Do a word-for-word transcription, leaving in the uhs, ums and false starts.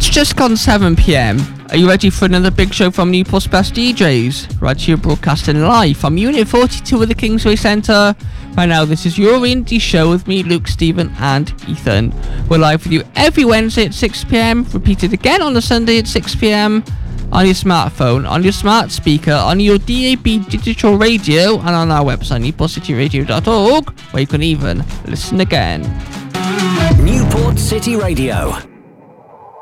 It's just gone seven p.m. Are you ready for another big show from Newport's Best D Js? Right here broadcasting live from Unit forty-two of the Kingsway Centre. Right now, this is your indie show with me, Luke, Stephen and Ethan. We're live with you every Wednesday at six p.m, repeated again on the Sunday at six p.m, on your smartphone, on your smart speaker, on your D A B digital radio, and on our website, newport city radio dot org, where you can even listen again. Newport City Radio.